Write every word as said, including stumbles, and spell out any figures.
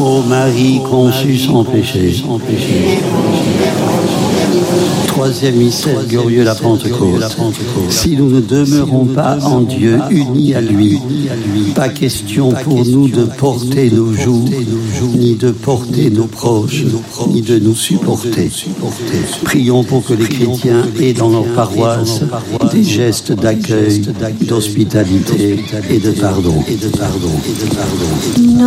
Ô Marie conçue sans péché. Troisième mystère glorieux, la Pentecôte. Si nous ne demeurons pas en Dieu, unis à lui, pas question pour nous de porter nos joues, ni de porter nos proches, ni de nous supporter. Prions pour que les chrétiens aient dans leur paroisse des gestes d'accueil, d'hospitalité et de pardon.